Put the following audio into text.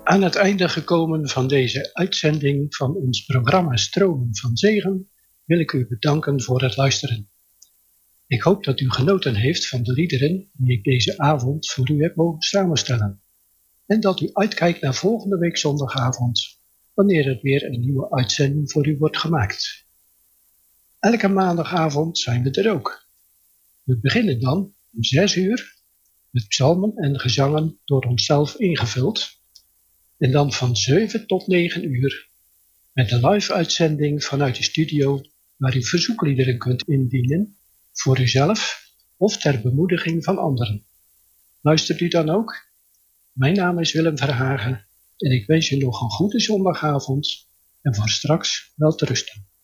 Aan het einde gekomen van deze uitzending van ons programma Stromen van Zegen wil ik u bedanken voor het luisteren. Ik hoop dat u genoten heeft van de liederen die ik deze avond voor u heb mogen samenstellen. En dat u uitkijkt naar volgende week zondagavond, wanneer er weer een nieuwe uitzending voor u wordt gemaakt. Elke maandagavond zijn we er ook. We beginnen dan om 6 uur met psalmen en gezangen door onszelf ingevuld. En dan van 7 tot 9 uur met een live-uitzending vanuit de studio waar u verzoekliederen kunt indienen voor uzelf of ter bemoediging van anderen. Luistert u dan ook? Mijn naam is Willem Verhagen en ik wens u nog een goede zondagavond en voor straks wel te rusten.